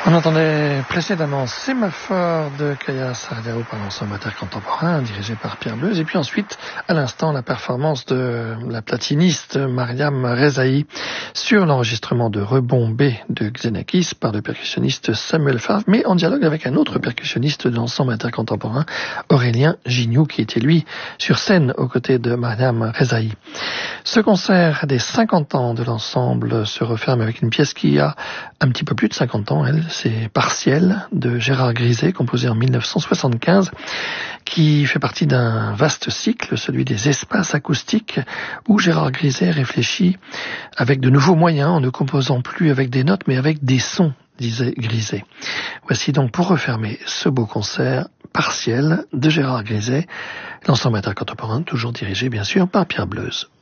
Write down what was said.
On entendait précédemment Sémaphore de Kaya Sardiao par l'ensemble contemporain dirigé par Pierre Bleuze, et puis ensuite à l'instant la performance de la platiniste Mariam Rezaï sur l'enregistrement de Rebombé de Xenakis par le percussionniste Samuel Favre, mais en dialogue avec un autre percussionniste de l'ensemble intercontemporain, Aurélien Gignoux, qui était lui sur scène aux côtés de Mariam Rezaï. Ce concert des 50 ans de l'ensemble se referme avec une pièce qui a un petit peu plus de 50 ans, c'est Partiel de Gérard Griset, composé en 1975, qui fait partie d'un vaste cycle, celui des espaces acoustiques, où Gérard Griset réfléchit avec de nouveaux moyens, en ne composant plus avec des notes, mais avec des sons, disait Griset. Voici donc pour refermer ce beau concert Partiel de Gérard Griset, l'ensemble intercontemporain, toujours dirigé bien sûr par Pierre Bleuze.